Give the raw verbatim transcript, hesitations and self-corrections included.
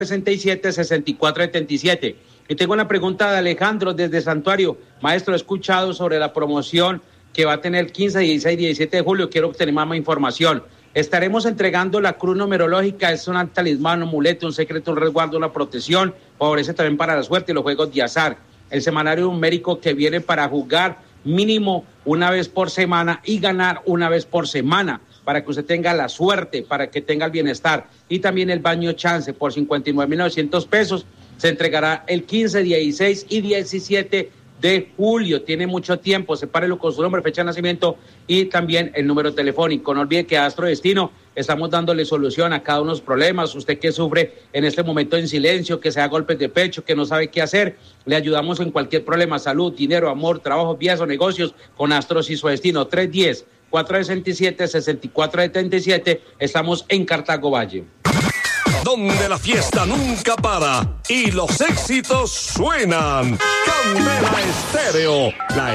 sesenta y siete, sesenta y cuatro setenta y siete. Y tengo una pregunta de Alejandro desde Santuario. Maestro, he escuchado sobre la promoción que va a tener quince, dieciséis, diecisiete de julio. Quiero obtener más información. Estaremos entregando la cruz numerológica. Es un talismán, un amuleto, un secreto, un resguardo, una protección. Favorece también para la suerte y los juegos de azar. El semanario numérico que viene para jugar mínimo una vez por semana y ganar una vez por semana, para que usted tenga la suerte, para que tenga el bienestar. Y también el baño chance por cincuenta y nueve mil novecientos pesos. Se entregará el quince, dieciséis y diecisiete de julio. Tiene mucho tiempo. Sepárelo con su nombre, fecha de nacimiento y también el número telefónico. No olvide que Astro Destino estamos dándole solución a cada uno de los problemas. Usted que sufre en este momento en silencio, que se da golpes de pecho, que no sabe qué hacer, le ayudamos en cualquier problema: salud, dinero, amor, trabajo, vías o negocios con Astro y su Destino. tres uno cero, cuatro sesenta y siete, sesenta y cuatro setenta y siete. Estamos en Cartago Valle. Donde la fiesta nunca para y los éxitos suenan. Candela Estéreo, la